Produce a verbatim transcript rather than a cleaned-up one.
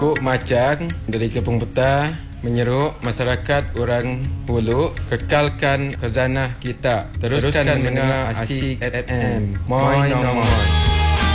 Kok Macang dari Kampung Petah menyeruk masyarakat orang Hulu kekalkan khazanah kita. Teruskan, Teruskan mendengar Asyik F M. Moi Nomor.